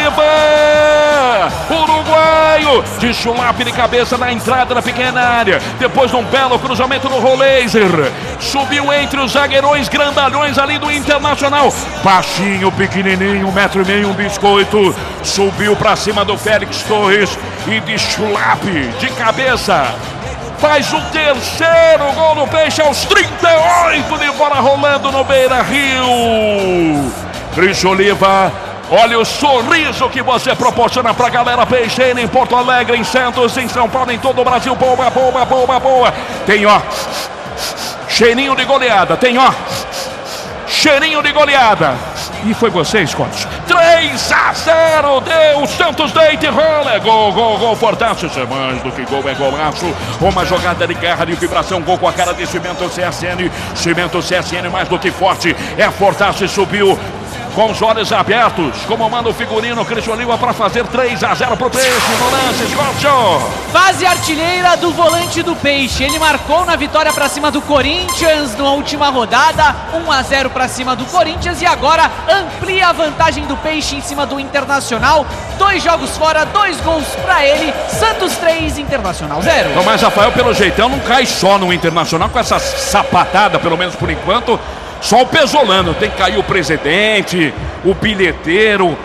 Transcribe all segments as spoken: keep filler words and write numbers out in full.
Oliva! Uruguaio! De chulape de cabeça na entrada da pequena área. Depois de um belo cruzamento no Roleiser. Subiu entre os zagueirões grandalhões ali do Internacional. Baixinho, pequenininho, um metro e meio, um biscoito. Subiu pra cima do Félix Torres. E de chulape, de cabeça, faz o terceiro gol do Peixe aos trinta e oito de bola rolando no Beira-Rio. Cris Oliva, olha o sorriso que você proporciona pra galera peixeira em Porto Alegre, em Santos, em São Paulo, em todo o Brasil. Boa, boa, boa, boa. Tem, ó, cheirinho de goleada. Tem, ó, cheirinho de goleada. E foi você, Scott. três a zero, deu Santos, deita e rola. É gol, gol, gol, fortaço. Isso é mais do que gol, é golaço. Uma jogada de garra, de vibração. Gol com a cara de Cimento C S N. Cimento C S N, mais do que forte. É fortaço e subiu com os olhos abertos. Como manda o figurino, Cristian Oliva para fazer três a zero pro Peixe. No lance, Scott. Fase artilheira do volante do Peixe. Ele marcou na vitória para cima do Corinthians na última rodada. um a zero para cima do Corinthians. E agora amplia a vantagem do Peixe em cima do Internacional. Dois jogos fora, dois gols para ele. Santos três, Internacional zero. Mas Rafael, pelo jeitão, não cai só no Internacional com essa sapatada, pelo menos por enquanto. Só o Pesolano, tem que cair o presidente, o bilheteiro,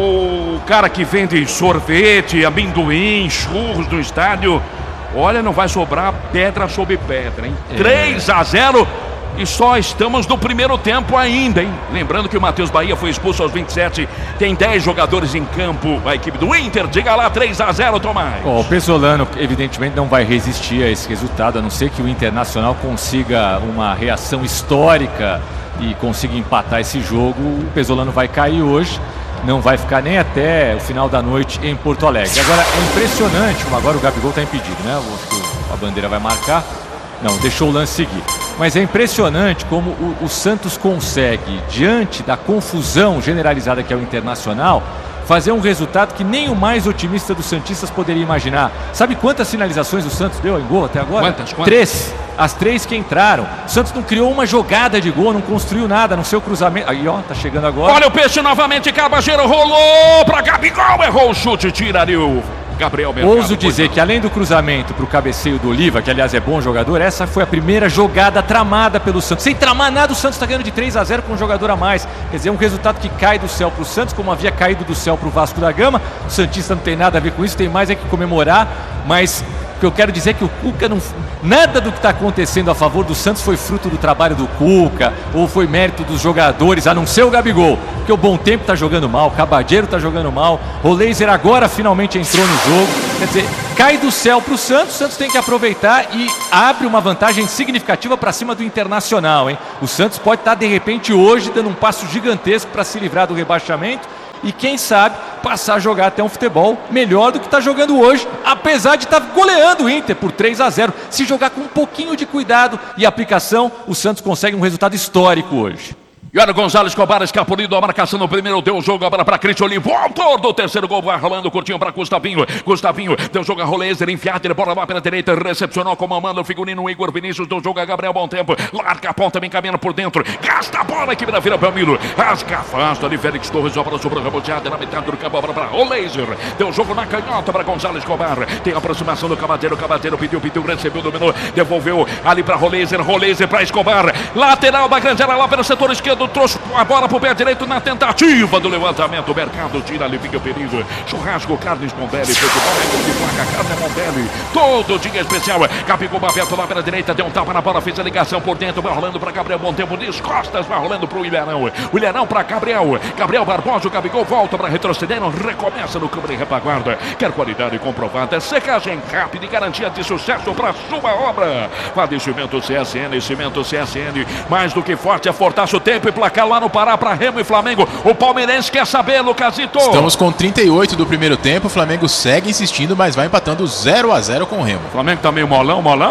o cara que vende sorvete, amendoim, churros no estádio. Olha, não vai sobrar pedra sobre pedra, hein? É. três a zero e só estamos no primeiro tempo ainda, hein? Lembrando que o Matheus Bahia foi expulso aos vinte e sete, tem dez jogadores em campo, a equipe do Inter. Diga lá, três a zero, Tomás. Oh, o Pesolano evidentemente não vai resistir a esse resultado, a não ser que o Internacional consiga uma reação histórica e consiga empatar esse jogo. O Pesolano vai cair hoje, não vai ficar nem até o final da noite em Porto Alegre. Agora é impressionante, como agora o Gabigol está impedido, né? A bandeira vai marcar. Não, deixou o lance seguir. Mas é impressionante como o, o Santos consegue, diante da confusão generalizada que é o Internacional, fazer um resultado que nem o mais otimista dos santistas poderia imaginar. Sabe quantas finalizações o Santos deu em gol até agora? Quantas? Quantas? Três. As três que entraram. O Santos não criou uma jogada de gol, não construiu nada no seu cruzamento. Aí, ó, tá chegando agora. Olha o Peixe novamente, Cabageiro rolou pra Gabigol, errou o chute, tira ali o Gabriel Mercado. Ouso dizer que além do cruzamento pro cabeceio do Oliva, que aliás é bom jogador, essa foi a primeira jogada tramada pelo Santos. Sem tramar nada, o Santos tá ganhando de três a zero com um jogador a mais. Quer dizer, um resultado que cai do céu pro Santos, como havia caído do céu pro Vasco da Gama. O santista não tem nada a ver com isso, tem mais é que comemorar, mas o que eu quero dizer é que o Cuca não... Nada do que está acontecendo a favor do Santos foi fruto do trabalho do Cuca ou foi mérito dos jogadores, a não ser o Gabigol, porque o Bom Tempo está jogando mal, o Cabageiro está jogando mal, o Roleiser agora finalmente entrou no jogo. Quer dizer, cai do céu para o Santos, o Santos tem que aproveitar e abre uma vantagem significativa para cima do Internacional, hein? O Santos pode estar de repente hoje dando um passo gigantesco para se livrar do rebaixamento e quem sabe passar a jogar até um futebol melhor do que está jogando hoje, apesar de estar goleando o Inter por três a zero. Se jogar com um pouquinho de cuidado e aplicação, o Santos consegue um resultado histórico hoje. E olha o Gonzalo Escobar escapulindo a marcação no primeiro, deu o jogo agora para Cristian Oliva, o autor do terceiro gol, vai rolando curtinho para Gustavinho, Gustavinho deu jogo a Roleiser, enfiado, ele bola lá pela direita, recepcionou como manda o figurino Igor Vinícius, deu jogo a Gabriel Bom Tempo, larga a ponta, vem caminhando por dentro, gasta a bola, que vira, vira Belmiro, rasga, afasta ali, Félix Torres, obra sobre a reboteada, na metade do campo, obra para Roleiser, deu jogo na canhota para Gonzalo Escobar, tem a aproximação do Cabadeiro, Cabadeiro pediu, pediu, recebeu, dominou, devolveu ali para Roleiser, Roleiser para Escobar, lateral da grande área lá pelo setor esquerdo, trouxe a bola pro pé direito na tentativa do levantamento. O Mercado tira ali, fica o perigo. Churrasco, carnes Mondelli, futebol é gol de placa, carne Mondelli. Todo dia especial. Gabigol aberto lá pela direita, deu um tapa na bola, fez a ligação por dentro, vai rolando para Gabriel Bom Tempo, descostas, vai rolando pro Ilharão. O Ilharão para Gabriel. Gabriel Barbosa, o Gabigol volta para retroceder, recomeça no campo de retaguarda. Quer qualidade comprovada, secagem rápida e garantia de sucesso para sua obra. Padecimento C S N, cimento C S N, mais do que forte, é fortaço o tempo e placar lá no Pará para Remo e Flamengo. O palmeirense quer saber, Lucasito. Estamos com trinta e oito do primeiro tempo. O Flamengo segue insistindo, mas vai empatando zero a zero com o Remo. O Flamengo tá meio molão, molão?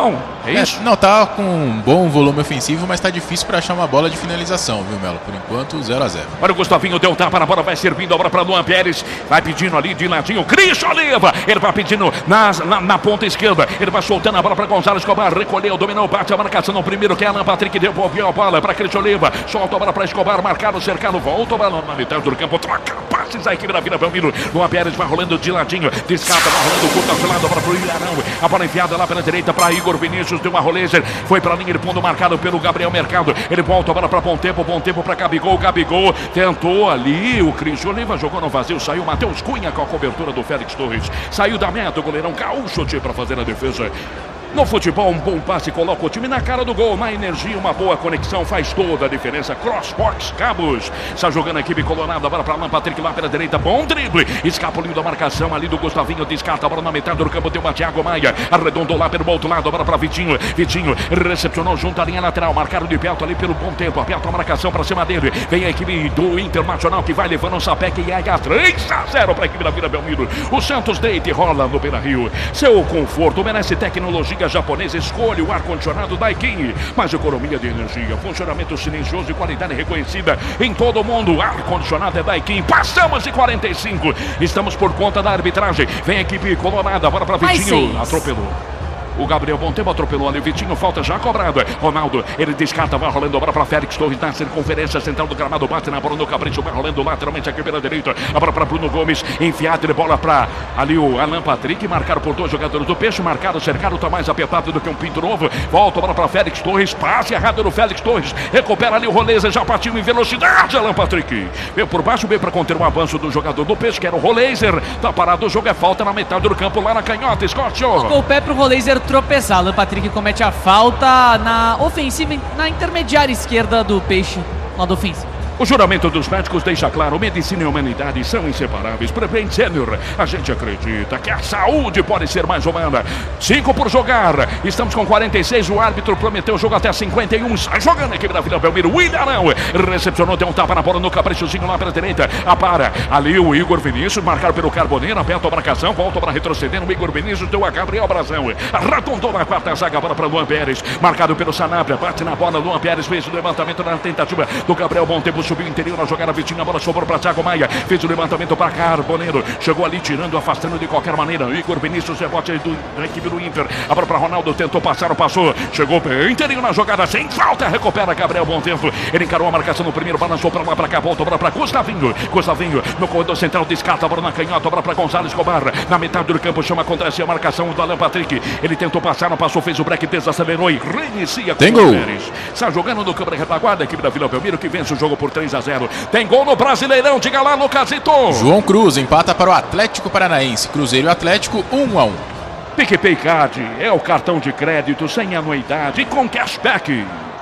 É isso? É, não, tá com um bom volume ofensivo, mas tá difícil para achar uma bola de finalização, viu, Melo? Por enquanto, zero a zero. Olha o Gustavinho, deu tapa na bola, vai servindo agora para Luan Pérez. Vai pedindo ali de ladinho, Christian Oliva. Ele vai pedindo nas, na, na ponta esquerda. Ele vai soltando a bola para Gonzalo Escobar. Recolheu, dominou, bate a marcação no primeiro, que é Alan Patrick. Devolveu a bola para Christian Oliva. Solta a bola para Escobar, marcado, cercado. Volta a bola na metade do campo. Troca passes a equipe da Vila Belmiro. Luan Pérez vai rolando de ladinho. Descarta, vai rolando curta de lado. A bola para o Ilharão. A bola enfiada lá pela direita para Igor Vinícius. Deu uma rolezer. Foi para a linha de fundo, marcado pelo Gabriel Mercado. Ele volta a bola para bom tempo. Bom tempo para Gabigol. Gabigol tentou ali. O Christian Oliva jogou no vazio. Saiu Matheus Cunha com a cobertura do Félix Torres. Saiu da meta o goleirão Gaúcho para fazer a defesa. No futebol, um bom passe coloca o time na cara do gol. Uma energia, uma boa conexão faz toda a diferença. Crossbox Cabos. Está jogando a equipe colorada. A bola para Alan Patrick lá pela direita. Bom drible. Escapulindo da marcação ali do Gustavinho. Descarta a bola na metade do campo. Deu uma Thiago Maia. Arredondou lá pelo outro lado. A bola para Vitinho. Vitinho recepcionou junto à linha lateral. Marcaram de perto ali pelo bom tempo. Aperta a marcação para cima dele. Vem a equipe do Internacional que vai levando o Sapec e H três a zero para a equipe da Vila Belmiro. O Santos deita e rola no Beira-Rio. Seu conforto merece tecnologia japonesa. Escolha o ar-condicionado Daikin. Mais economia de energia, funcionamento silencioso e qualidade reconhecida em todo o mundo. Ar-condicionado é Daikin. Passamos de quarenta e cinco. Estamos por conta da arbitragem. Vem a equipe colorada. Bora para Vitinho. Atropelou. O Gabriel Bom Tempo atropelou ali o Vitinho, falta já cobrada. Ronaldo, ele descarta, vai rolando a bola para Félix Torres na circunferência central do gramado, bate na bola no Capricho, vai rolando lateralmente aqui pela direita. A bola para Bruno Gomes, enfiada de bola para ali o Alan Patrick, marcado por dois jogadores do Peixe, marcado, cercado, está mais apertado do que um pinto novo. Volta a bola para Félix Torres, passe errado no Félix Torres, recupera ali o Roleza, já partiu em velocidade, Alan Patrick. Veio por baixo, veio para conter o avanço do jogador do Peixe, que era o Roleza. Tá parado o jogo, é falta na metade do campo, lá na canhota, Scott. Colocou o pé pro Roleza tropeçar. Alan Patrick comete a falta na ofensiva, na intermediária esquerda do Peixe, lado ofensivo. O juramento dos médicos deixa claro, medicina e humanidade são inseparáveis. Prevent Senior, a gente acredita que a saúde pode ser mais humana. Cinco por jogar, estamos com quarenta e seis, o árbitro prometeu o jogo até cinquenta e um. Sai jogando a equipe da Vila Belmiro, William recepcionou, deu um tapa na bola no caprichozinho lá pela direita. Apara, ali o Igor Vinícius, marcado pelo Carboneiro, aperta a marcação, volta para retroceder, o Igor Vinícius deu a Gabriel Brazão. Arredondou na quarta zaga, bola para Luan Pérez, marcado pelo Sanabria, bate na bola, Luan Pérez fez o levantamento na tentativa do Gabriel Bom Tempo. Subiu interior na jogada, Vitinho, a bola sobrou para Thiago Maia, fez o levantamento para Carboneiro, chegou ali tirando, afastando de qualquer maneira. Igor Vinícius, rebote do, da equipe do Inter, a bola para Ronaldo, tentou passar, passou, chegou inteirinho na jogada, sem falta, recupera Gabriel Bom Tempo, ele encarou a marcação no primeiro, balançou para lá, para cá, volta a bola para Gustavinho, Gustavinho, no corredor central, descarta a bola na canhota, a bola para Gonzalo Escobar, na metade do campo, chama contra si a marcação do Alan Patrick, ele tentou passar, não passou, fez o break, desacelerou e reinicia com o Pérez. Está jogando no câmara retaguarda, a equipe da Vila Belmiro que vence o jogo por três a zero. Tem gol no Brasileirão, diga lá, Lucasito. João Cruz empata para o Atlético Paranaense. Cruzeiro e Atlético, um a um. PicPay Card é o cartão de crédito sem anuidade e com cashback.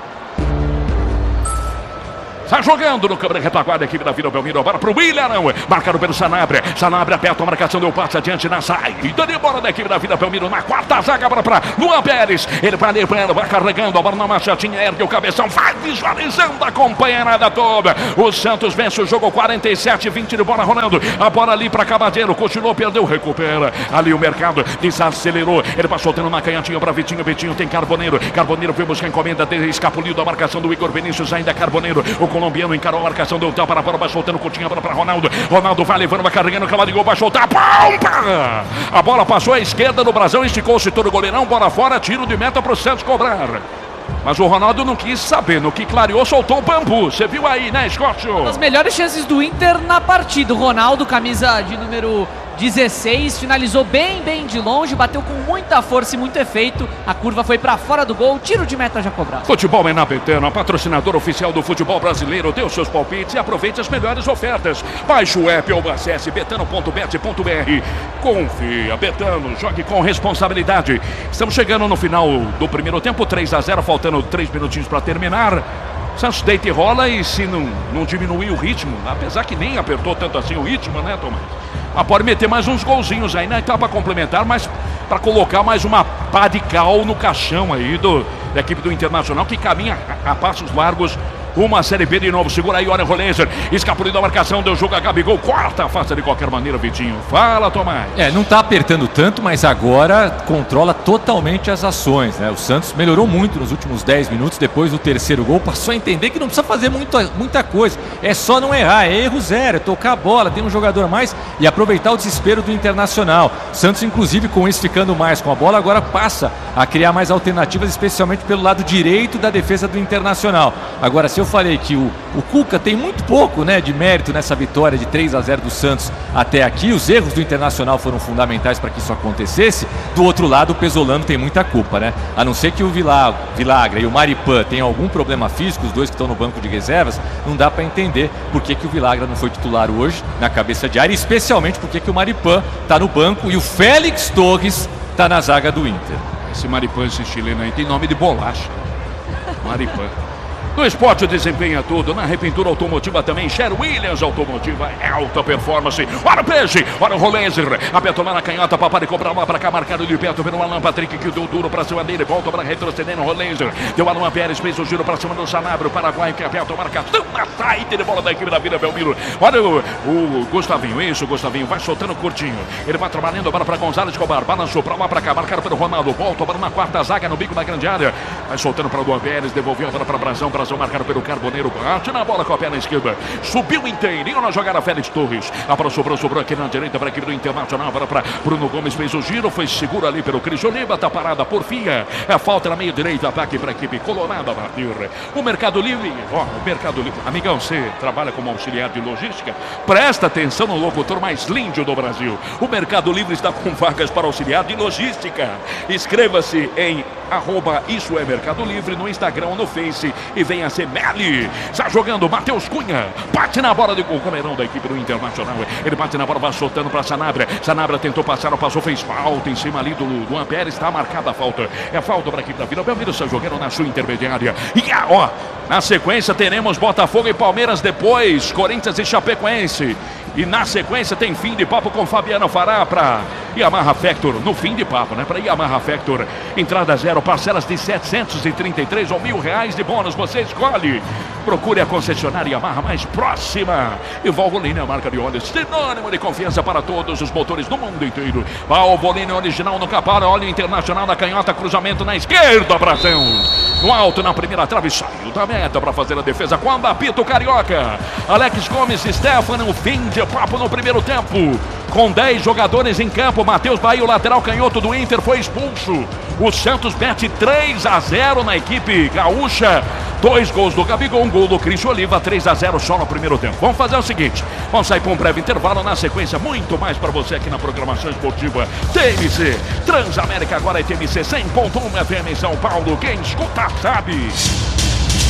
Está jogando no câmara retaguarda a equipe da Vila Belmiro. Agora para o William, marcado pelo Sanabria. Sanabria aperta a marcação, deu passe adiante na saída de bola da equipe da Vila Belmiro. Na quarta zaga, bola para Luan Pérez. Ele vai levando, vai carregando a bola na machatinha, ergue o cabeção, vai visualizando a companheirada toda. O Santos vence o jogo quarenta e sete, vinte de bola rolando. A bola ali para Cavadeiro, continuou, perdeu, recupera. Ali o mercado desacelerou. Ele passou tendo uma canhotinha para Vitinho. Vitinho tem Carboneiro. Carboneiro foi buscar encomenda dele, escapuliu da marcação do Igor Vinícius. Ainda Carboneiro. O colombiano encarou a marcação, deu tapa para a bola, vai soltando, curtinha a bola para Ronaldo. Ronaldo vai levando, vai carregando, cavalo de gol, vai soltar. Pumba! A bola passou à esquerda do Brasil, esticou-se todo o goleirão, bola fora, tiro de meta para o Santos cobrar. Mas o Ronaldo não quis saber, no que clareou, soltou o bambu. Você viu aí, né, Scott? As melhores chances do Inter na partida. O Ronaldo, camisa de número dezesseis, finalizou bem, bem de longe, bateu com muita força e muito efeito. A curva foi para fora do gol, tiro de meta já cobrado. Futebol é na Betano, patrocinador oficial do futebol brasileiro. Dê os seus palpites e aproveite as melhores ofertas. Baixe o app ou acesse betano ponto bet ponto br. Confia, Betano, jogue com responsabilidade. Estamos chegando no final do primeiro tempo, três a zero, faltando três minutinhos para terminar. Santos deita e rola, e se não, não diminuir o ritmo, apesar que nem apertou tanto assim o ritmo, né, Tomás? Ah, pode meter mais uns golzinhos aí na etapa complementar, mas para colocar mais uma pá de cal no caixão aí do, da equipe do Internacional, que caminha a, a passos largos Uma Série B de novo. Segura aí, olha o Rolenzer. Escapuliu da marcação, deu jogo a Gabigol. Corta a face de qualquer maneira, Vitinho. Fala, Tomás. É, não tá apertando tanto, mas agora controla totalmente as ações, né? O Santos melhorou muito nos últimos dez minutos. Depois do terceiro gol, passou a entender que não precisa fazer muita, muita coisa. É só não errar, é erro zero, é tocar a bola, ter um jogador a mais e aproveitar o desespero do Internacional. O Santos, inclusive, com isso ficando mais com a bola, agora passa a criar mais alternativas, especialmente pelo lado direito da defesa do Internacional. Agora, se eu falei que o, o Cuca tem muito pouco, né, de mérito nessa vitória de três a zero do Santos até aqui, os erros do Internacional foram fundamentais para que isso acontecesse. Do outro lado, o Pesolano tem muita culpa, né? A não ser que o Vilagra, Vilagra e o Maripan tenham algum problema físico, os dois que estão no banco de reservas, não dá para entender por que, que o Vilagra não foi titular hoje na cabeça de área, especialmente porque que o Maripan está no banco e o Félix Torres está na zaga do Inter. Esse Maripan, esse chileno aí, tem nome de bolacha. Maripan. No esporte o desempenho é tudo, na repintura automotiva também, Sher Williams Automotiva, alta performance. Olha o peixe, olha o Rolenzer, apertou lá na canhota, paparicou pra lá, pra cá, marcado de perto pelo Alan Patrick, que deu duro pra cima dele, volta pra retrocedendo o Rolenzer, deu Alan Pérez, fez o giro pra cima do Sanabria, o Paraguai que aperta a marcação na saída de bola da equipe da Vila Belmiro. Olha o, o Gustavinho, isso, o Gustavinho, vai soltando curtinho, ele vai trabalhando agora pra Gonzalo Escobar, balançou pra lá, pra cá, marcado pelo Ronaldo, volta para uma quarta zaga no bico da grande área, vai soltando pra Alan Pérez, devolveu agora pra Brasão, Brasão marcado pelo Carboneiro, bate na bola com a perna esquerda, subiu inteirinho na jogada Félix Torres, a sobrou, sobrou aqui na direita para a equipe do Internacional, agora para Bruno Gomes, fez o giro, foi seguro ali pelo Cris Oliva, tá parada por Fia, é falta na meia direita, ataque para a equipe Colorada, bater. O Mercado Livre, ó, o Mercado Livre, amigão, você trabalha como auxiliar de logística, presta atenção no locutor mais lindo do Brasil, o Mercado Livre está com vagas para auxiliar de logística, inscreva-se em arroba isso é Mercado Livre no Instagram ou no Face e venha ser Meli, está jogando Matheus Cunha, bate na bola de gol, goleirão da equipe do Internacional, ele bate na bola, vai soltando para Sanabria, Sanabria tentou passar, não passou, fez falta em cima ali do Luan Pérez, está marcada a falta, é falta para a equipe da Vila Belmiro, está jogando na sua intermediária, e ah, ó, na sequência teremos Botafogo e Palmeiras, depois Corinthians e Chapecoense, e na sequência tem fim de papo com Fabiano Fará para Yamaha Factor, no fim de papo, né? Para Yamaha Factor, entrada zero, parcelas de setecentos e trinta e três ou mil reais de bônus, você escolhe. Procure a concessionária Yamaha mais próxima. E Valvoline, a marca de óleo sinônimo de confiança para todos os motores do mundo inteiro. Valvoline original no capara, óleo internacional na canhota, cruzamento na esquerda, Brasão. No alto, na primeira trave, saiu da meta para fazer a defesa com o apito carioca. Alex Gomes e Stefano, fim de papo no primeiro tempo. Com dez jogadores em campo, Matheus Bahia, o lateral canhoto do Inter, foi expulso. O Santos mete três a zero na equipe gaúcha. Dois gols do Gabigol, um gol do Cris Oliva, três a zero só no primeiro tempo. Vamos fazer o seguinte, vamos sair para um breve intervalo, na sequência muito mais para você aqui na programação esportiva T M C. Transamérica agora é T M C cem ponto um F M em São Paulo, quem escuta sabe.